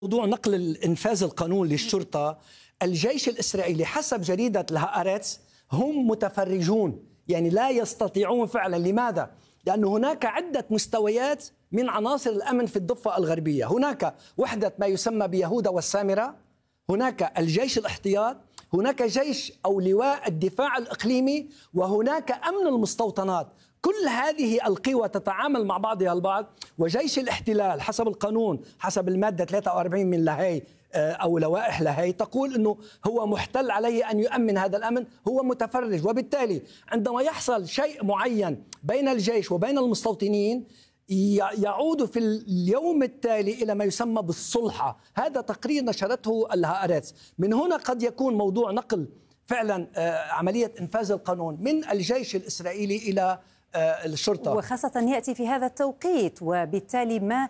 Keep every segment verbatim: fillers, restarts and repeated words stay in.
موضوع نقل إنفاذ القانون للشرطة، الجيش الإسرائيلي حسب جريدة الهآرتز هم متفرجون، يعني لا يستطيعون فعلا. لماذا؟ لأن هناك عدة مستويات من عناصر الأمن في الضفة الغربية. هناك وحدة ما يسمى بيهوذا والسامرة، هناك الجيش الاحتياط، هناك جيش أو لواء الدفاع الإقليمي، وهناك أمن المستوطنات. كل هذه القوى تتعامل مع بعضها البعض، وجيش الاحتلال حسب القانون حسب المادة ثلاثة وأربعين من لاهاي أو لوائح لاهاي تقول أنه هو محتل عليه أن يؤمن هذا الأمن، هو متفرج. وبالتالي عندما يحصل شيء معين بين الجيش وبين المستوطنين يعود في اليوم التالي إلى ما يسمى بالصلحة. هذا تقرير نشرته الهآرتز. من هنا قد يكون موضوع نقل فعلا عملية إنفاذ القانون من الجيش الإسرائيلي إلى الشرطة، وخاصة يأتي في هذا التوقيت، وبالتالي ما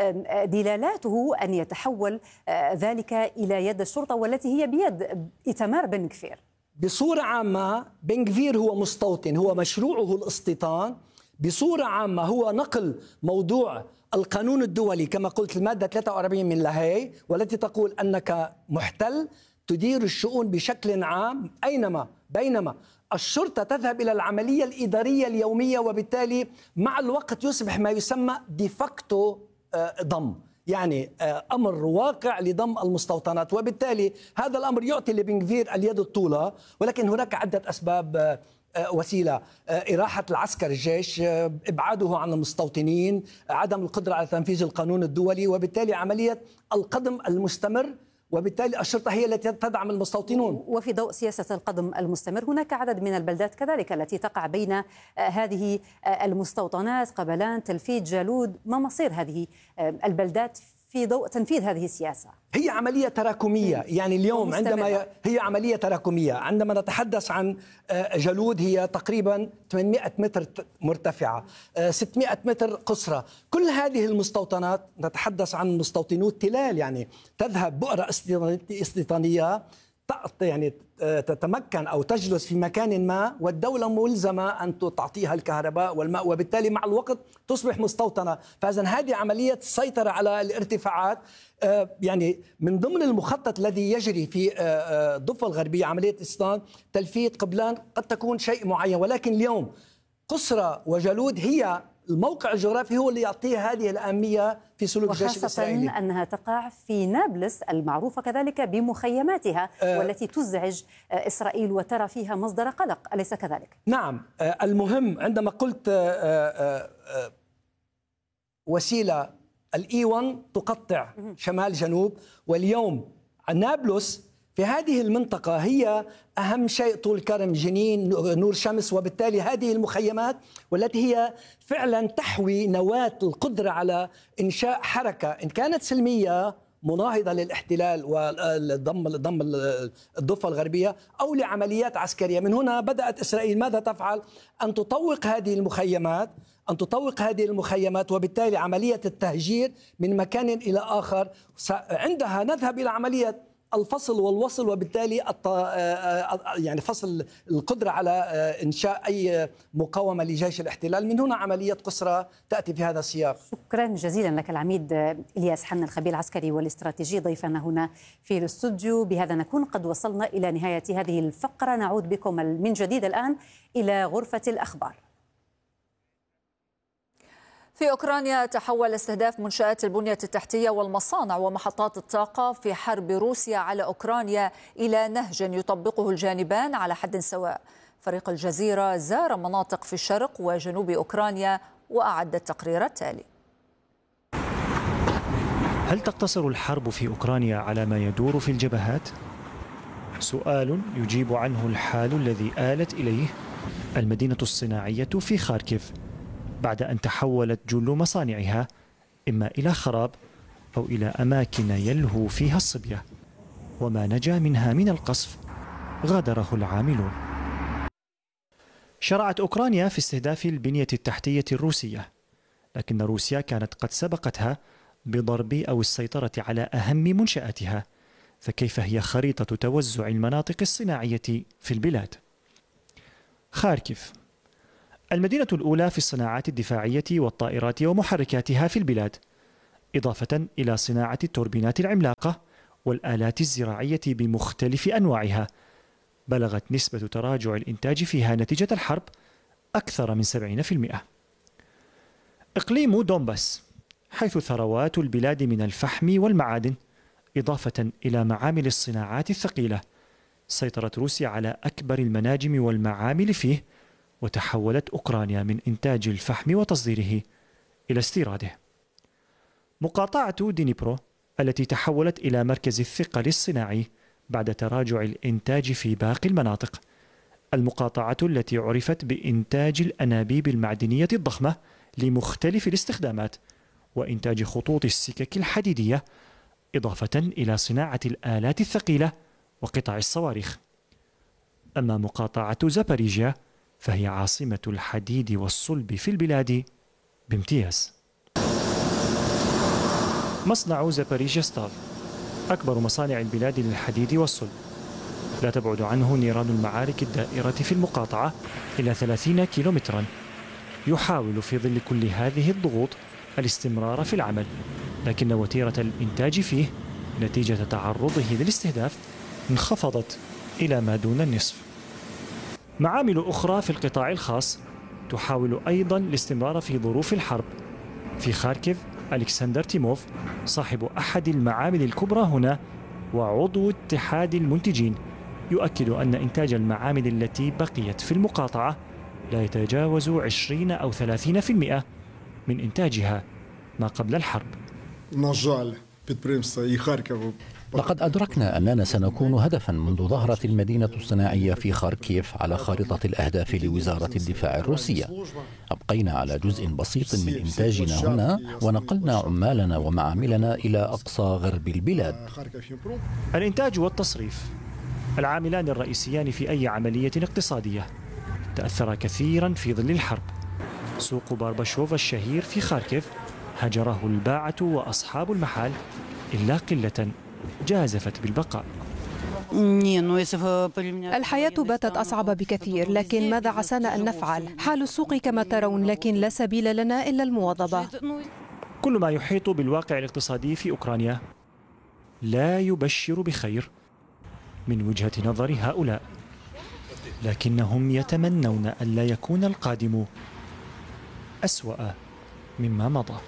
دلالاته أن يتحول ذلك إلى يد الشرطة والتي هي بيد إيتمار بن غفير. بصورة عامة بن غفير هو مستوطن، هو مشروعه الاستيطان. بصورة عامة هو نقل موضوع القانون الدولي كما قلت المادة ثلاثة وأربعين من لاهاي، والتي تقول أنك محتل تدير الشؤون بشكل عام أينما، بينما الشرطة تذهب إلى العملية الإدارية اليومية، وبالتالي مع الوقت يصبح ما يسمى ديفاكتو ضم، يعني أمر واقع لضم المستوطنات. وبالتالي هذا الأمر يعطي لبن غفير اليد الطولة، ولكن هناك عدة أسباب وسيلة: إراحة العسكر الجيش، إبعاده عن المستوطنين، عدم القدرة على تنفيذ القانون الدولي، وبالتالي عملية القدم المستمر، وبالتالي الشرطة هي التي تدعم المستوطنون. وفي ضوء سياسة القدم المستمر هناك عدد من البلدات كذلك التي تقع بين هذه المستوطنات، قبلان، تلفيت، جالود. ما مصير هذه البلدات في ضوء تنفيذ هذه السياسة؟ هي عملية تراكمية، يعني اليوم عندما ي... هي عملية تراكمية. عندما نتحدث عن جالود هي تقريبا ثمانمئة متر مرتفعة، ستمئة متر قصرى. كل هذه المستوطنات نتحدث عن مستوطنو التلال، يعني تذهب بؤرة استيطانية يعني تتمكن أو تجلس في مكان ما، والدولة ملزمة أن تعطيها الكهرباء والماء، وبالتالي مع الوقت تصبح مستوطنة. فإذا هذه عملية السيطرة على الارتفاعات. يعني من ضمن المخطط الذي يجري في الضفة الغربية عملية استيطان تلفيت قبلان قد تكون شيء معين، ولكن اليوم قصرى وجالود هي الموقع الجغرافي هو اللي يعطيه هذه الأهمية في سلوك الجيش الإسرائيلي، وخاصة أنها تقع في نابلس المعروفة كذلك بمخيماتها أه والتي تزعج إسرائيل وترى فيها مصدر قلق، أليس كذلك؟ نعم. أه المهم عندما قلت أه أه وسيلة الإي واحد تقطع شمال جنوب، واليوم نابلس في هذه المنطقة هي أهم شيء، طول كرم، جنين، نور شمس. وبالتالي هذه المخيمات والتي هي فعلا تحوي نواة القدرة على إنشاء حركة إن كانت سلمية مناهضة للاحتلال والضم ضم الضفة الغربية أو لعمليات عسكرية. من هنا بدأت إسرائيل ماذا تفعل؟ أن تطوق هذه المخيمات أن تطوق هذه المخيمات وبالتالي عملية التهجير من مكان إلى آخر. عندها نذهب إلى عملية الفصل والوصل، وبالتالي يعني فصل القدرة على إنشاء أي مقاومة لجيش الاحتلال. من هنا عملية قسرى تأتي في هذا السياق. شكرا جزيلا لك العميد إلياس حنا، الخبير العسكري والاستراتيجي، ضيفنا هنا في الاستوديو. بهذا نكون قد وصلنا إلى نهاية هذه الفقرة. نعود بكم من جديد الآن إلى غرفة الأخبار. في أوكرانيا تحول استهداف منشآت البنية التحتية والمصانع ومحطات الطاقة في حرب روسيا على أوكرانيا إلى نهج يطبقه الجانبان على حد سواء. فريق الجزيرة زار مناطق في الشرق وجنوب أوكرانيا وأعد التقرير التالي. هل تقتصر الحرب في أوكرانيا على ما يدور في الجبهات؟ سؤال يجيب عنه الحال الذي آلت إليه المدينة الصناعية في خاركيف بعد أن تحولت جل مصانعها إما إلى خراب أو إلى أماكن يلهو فيها الصبية، وما نجا منها من القصف غادره العاملون. شرعت أوكرانيا في استهداف البنية التحتية الروسية، لكن روسيا كانت قد سبقتها بضرب أو السيطرة على أهم منشآتها، فكيف هي خريطة توزع المناطق الصناعية في البلاد؟ خاركيف المدينة الأولى في الصناعات الدفاعية والطائرات ومحركاتها في البلاد، إضافة إلى صناعة التوربينات العملاقة والآلات الزراعية بمختلف أنواعها. بلغت نسبة تراجع الإنتاج فيها نتيجة الحرب أكثر من سبعين بالمئة. إقليم دونباس حيث ثروات البلاد من الفحم والمعادن إضافة إلى معامل الصناعات الثقيلة. سيطرت روسيا على أكبر المناجم والمعامل فيه، وتحولت أوكرانيا من إنتاج الفحم وتصديره إلى استيراده. مقاطعة دينيبرو التي تحولت إلى مركز الثقل الصناعي بعد تراجع الإنتاج في باقي المناطق. المقاطعة التي عرفت بإنتاج الأنابيب المعدنية الضخمة لمختلف الاستخدامات وإنتاج خطوط السكك الحديدية، إضافة إلى صناعة الآلات الثقيلة وقطع الصواريخ. أما مقاطعة زاباريجيا فهي عاصمة الحديد والصلب في البلاد بامتياز. مصنع زاباريجيا ستال أكبر مصانع البلاد للحديد والصلب. لا تبعد عنه نيران المعارك الدائرة في المقاطعة إلى ثلاثين كيلومترا. يحاول في ظل كل هذه الضغوط الاستمرار في العمل، لكن وتيرة الإنتاج فيه نتيجة تعرضه للاستهداف انخفضت إلى ما دون النصف. معامل أخرى في القطاع الخاص تحاول أيضا الاستمرار في ظروف الحرب. في خاركيف ألكسندر تيموف صاحب أحد المعامل الكبرى هنا وعضو اتحاد المنتجين يؤكد أن إنتاج المعامل التي بقيت في المقاطعة لا يتجاوز عشرين أو ثلاثين بالمئة من إنتاجها ما قبل الحرب. لقد أدركنا أننا سنكون هدفا منذ ظهرت المدينة الصناعية في خاركيف على خارطة الأهداف لوزارة الدفاع الروسية. أبقينا على جزء بسيط من إنتاجنا هنا ونقلنا عمالنا ومعاملنا إلى أقصى غرب البلاد. الإنتاج والتصريف العاملان الرئيسيان في أي عملية اقتصادية تأثر كثيرا في ظل الحرب. سوق بارباشوف الشهير في خاركيف هجره الباعة وأصحاب المحال إلا قلة جازفت بالبقاء. الحياة باتت أصعب بكثير، لكن ماذا عسانا أن نفعل؟ حال السوق كما ترون، لكن لا سبيل لنا إلا المواظبة. كل ما يحيط بالواقع الاقتصادي في أوكرانيا لا يبشر بخير من وجهة نظر هؤلاء، لكنهم يتمنون ألا يكون القادم أسوأ مما مضى.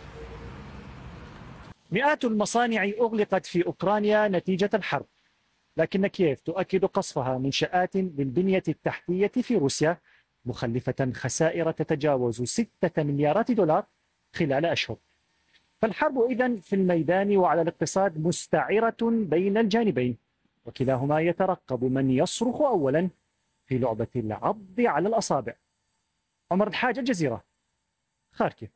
مئات المصانع أغلقت في أوكرانيا نتيجة الحرب، لكن كييف تؤكد قصفها منشآت للبنية التحتية في روسيا، مخلفة خسائر تتجاوز ستة مليارات دولار خلال أشهر. فالحرب إذن في الميدان وعلى الاقتصاد مستعرة بين الجانبين، وكلاهما يترقب من يصرخ أولا في لعبة العض على الأصابع. عمر الحاج، الجزيرة، خاركيف.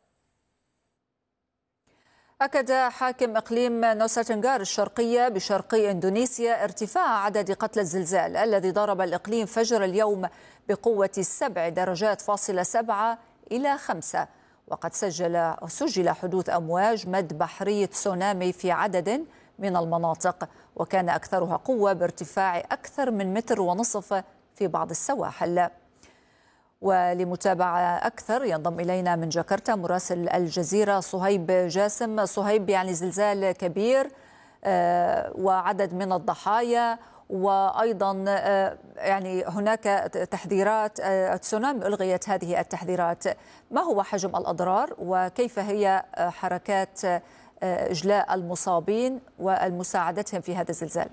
أكد حاكم إقليم نوسا تنغار الشرقية بشرقي إندونيسيا ارتفاع عدد قتلى الزلزال الذي ضرب الإقليم فجر اليوم بقوة سبع درجات فاصلة سبعة إلى خمسة، وقد سجل سجل حدوث أمواج مد بحري تسونامي في عدد من المناطق، وكان أكثرها قوة بارتفاع أكثر من متر ونصف في بعض السواحل. ولمتابعة أكثر ينضم إلينا من جاكرتا مراسل الجزيرة صهيب جاسم. صهيب، يعني زلزال كبير وعدد من الضحايا، وأيضا يعني هناك تحذيرات تسونامي ألغيت هذه التحذيرات. ما هو حجم الأضرار وكيف هي حركات إجلاء المصابين ومساعدتهم في هذا الزلزال؟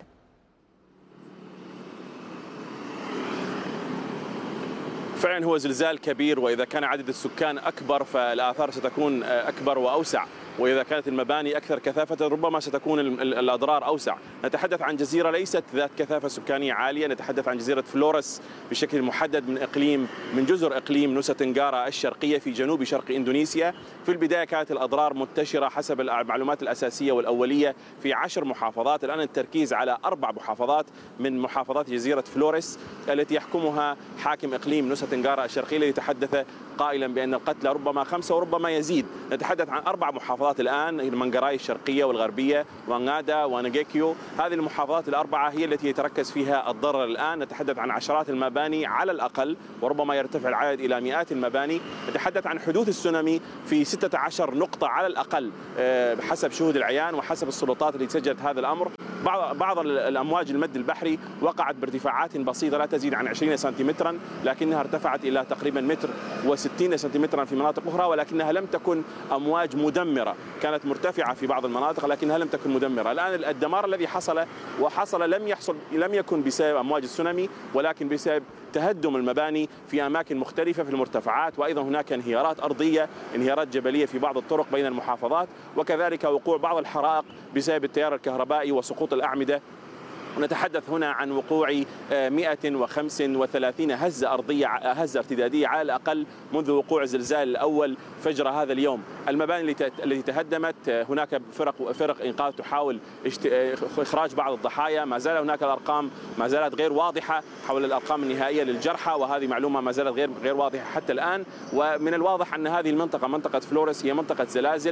فعلا هو زلزال كبير، وإذا كان عدد السكان أكبر فالآثار ستكون أكبر وأوسع، وإذا كانت المباني أكثر كثافة ربما ستكون الأضرار أوسع. نتحدث عن جزيرة ليست ذات كثافة سكانية عالية، نتحدث عن جزيرة فلورس بشكل محدد من إقليم من جزر إقليم نوسا تنغارا الشرقية في جنوب شرق إندونيسيا. في البداية كانت الأضرار منتشرة حسب المعلومات الأساسية والأولية في عشر محافظات، الآن التركيز على أربع محافظات من محافظات جزيرة فلورس التي يحكمها حاكم إقليم نوسا تنغارا الشرقية، الذي تحدث قائلا بأن القتلى ربما خمسة وربما يزيد. نتحدث عن أربع محافظات المحافظات الآن المنقراي الشرقية والغربية وانغادا ونجيكيو. هذه المحافظات الأربعة هي التي يتركز فيها الضرر الآن. نتحدث عن عشرات المباني على الأقل، وربما يرتفع العدد إلى مئات المباني. نتحدث عن حدوث السونامي في ستة عشر نقطة على الأقل بحسب شهود العيان وحسب السلطات اللي سجلت هذا الأمر. بعض بعض الأمواج المد البحري وقعت بارتفاعات بسيطة لا تزيد عن عشرين سنتيمترا، لكنها ارتفعت إلى تقريبا متر وستين سنتيمترا في مناطق أخرى، ولكنها لم تكن أمواج مدمرة. كانت مرتفعة في بعض المناطق لكنها لم تكن مدمرة. الآن الدمار الذي حصل وحصل لم يحصل لم يكن بسبب أمواج السونامي، ولكن بسبب تهدم المباني في أماكن مختلفة في المرتفعات، وأيضا هناك انهيارات أرضية، انهيارات جبلية في بعض الطرق بين المحافظات، وكذلك وقوع بعض الحرائق بسبب التيار الكهربائي وسقوط الأعمدة. نتحدث هنا عن وقوع مئة وخمسة وثلاثين هزة أرضية هزة ارتدادية على الأقل منذ وقوع الزلزال الأول فجر هذا اليوم. المباني التي تهدمت هناك فرق فرق إنقاذ تحاول إخراج بعض الضحايا. ما زال هناك الأرقام ما زالت غير واضحة حول الأرقام النهائية للجرحى، وهذه معلومة ما زالت غير غير واضحة حتى الآن. ومن الواضح أن هذه المنطقة منطقة فلوريس هي منطقة زلازل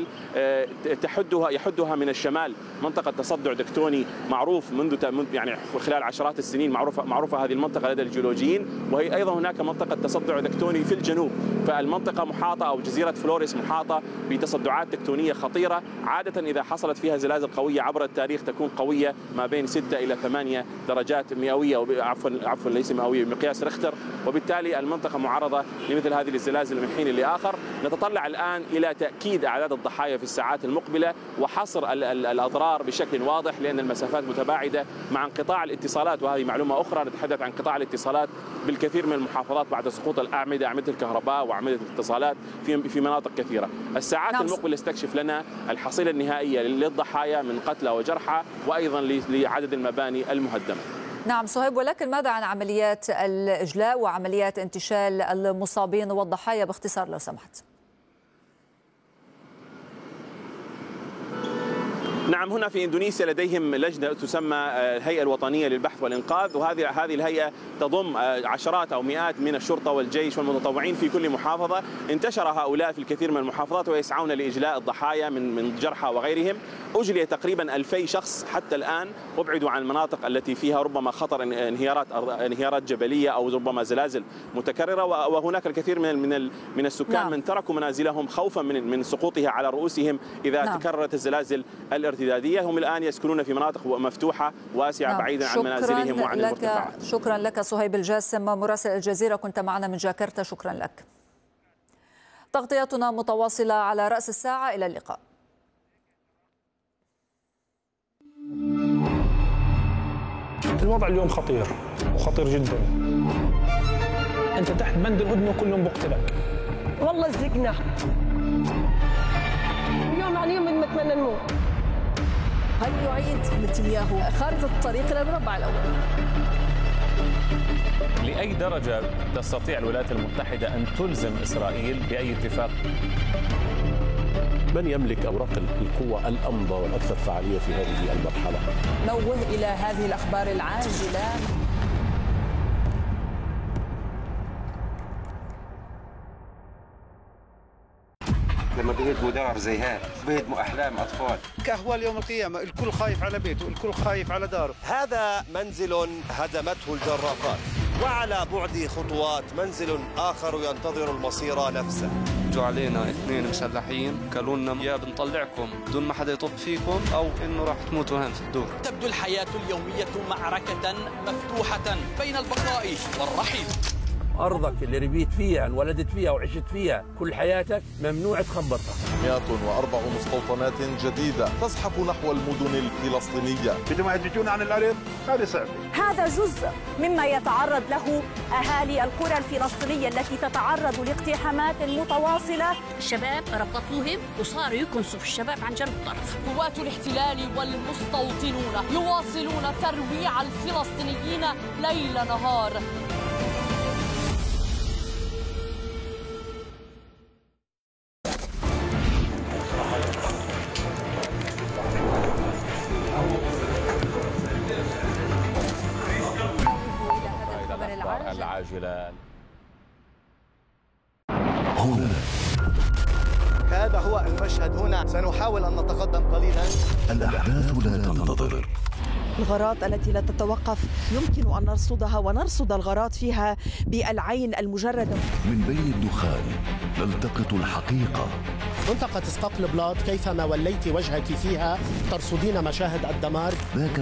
تحدها يحدها من الشمال منطقة تصدع تكتوني معروف منذ يعني خلال عشرات السنين، معروفة معروفة هذه المنطقة لدى الجيولوجيين، وهي أيضا هناك منطقة تصدع تكتوني في الجنوب. فالمنطقة محاطة أو جزيرة فلوريس محاطة بتصدعات تكتونية خطيرة. عادة إذا حصلت فيها زلازل قوية عبر التاريخ تكون قوية ما بين ستة إلى ثمانية درجات مئوية، عفوا عفوا ليس مئوية، بمقياس ريختر، وبالتالي المنطقة معرضة لمثل هذه الزلازل من حين لآخر. نتطلع الآن إلى تأكيد أعداد الضحايا في الساعات المقبلة وحصر الأضرار بشكل واضح، لأن المسافات متباعدة مع انقطاع الاتصالات، وهذه معلومة أخرى. نتحدث عن انقطاع الاتصالات بالكثير من المحافظات بعد سقوط الأعمدة، أعمدة الكهرباء وأعمدة الاتصالات في في مناطق كثيرة. الساعات نعم. المقبلة تستكشف لنا الحصيلة النهائية للضحايا من قتلى وجرحى، وأيضا لعدد المباني المهدمة. نعم صهيب، ولكن ماذا عن عمليات الإجلاء وعمليات انتشال المصابين والضحايا باختصار لو سمحت؟ نعم، هنا في اندونيسيا لديهم لجنه تسمى الهيئه الوطنيه للبحث والانقاذ، وهذه هذه الهيئه تضم عشرات او مئات من الشرطه والجيش والمتطوعين في كل محافظه. انتشر هؤلاء في الكثير من المحافظات ويسعون لاجلاء الضحايا من من جرحى وغيرهم. اجلي تقريبا ألفي شخص حتى الان، وابعدوا عن المناطق التي فيها ربما خطر انهيارات انهيارات جبليه او ربما زلازل متكرره. وهناك الكثير من من من السكان نعم. من تركوا منازلهم خوفا من من سقوطها على رؤوسهم اذا نعم. تكررت الزلازل الارتداديه. هم الان يسكنون في مناطق مفتوحه واسعه نعم. بعيدا عن منازلهم وعن المرتفعات. شكرا لك صهيب الجاسم مراسل الجزيره، كنت معنا من جاكرتا، شكرا لك. تغطيتنا متواصله على راس الساعه، الى اللقاء. الوضع اليوم خطير وخطير جدا. انت تحت بند الهدنه وكلهم بقتلك. والله زقنا اليوم عن يوم نتمنى نموت. هل يعيد نتنياهو خارطة الطريق إلى المربع الأول؟ لأي درجة تستطيع الولايات المتحدة أن تلزم إسرائيل بأي اتفاق؟ من يملك أوراق القوة الأمضى والأكثر فعالية في هذه المرحلة؟ نوه إلى هذه الأخبار العاجلة. لما بيهدموا دار زي هيك بيهدموا أحلام أطفال. كهوة يوم القيامة، الكل خايف على بيته، الكل خايف على داره. هذا منزل هدمته الجرافات، وعلى بعد خطوات منزل آخر ينتظر المصير نفسه. جو علينا اثنين مسلحين قالوا لنا يا بنطلعكم بدون ما حدا يطب فيكم أو إنه راح تموتوا هنا في الدور. تبدو الحياة اليومية معركة مفتوحة بين البقاء والرحيل. أرضك اللي ربيت فيها انولدت فيها وعشت فيها كل حياتك ممنوع تخبطها. مئة وأربع مستوطنات جديدة تزحف نحو المدن الفلسطينية. بدهم يهدجون عن الأرض، هذا صعب. هذا جزء مما يتعرض له أهالي القرى الفلسطينية التي تتعرض لاقتحامات متواصلة. الشباب ربطوهم وصاروا يكنسوا في الشباب عن جنب الطرف. قوات الاحتلال والمستوطنون يواصلون ترويع الفلسطينيين ليل نهار. العاجلة. هنا هذا هو المشهد هنا. سنحاول أن نتقدم قليلا. الأحداث لا تنتظر. الغارات التي لا تتوقف يمكن أن نرصدها ونرصد الغارات فيها بالعين المجردة. من بين الدخان نلتقط الحقيقة. منطقة اسقاط البلاط كيفما وليت وجهك فيها ترصدين مشاهد الدمار. ذاك